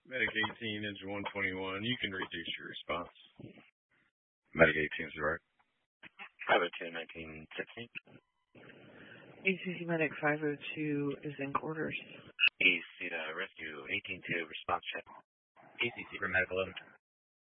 Medic 18, engine 121. You can reduce your response. Medic 18 is right. Private 21916. ACC Medic 502 is in quarters. East Rescue 18-2, response check. ACC for Medic 11.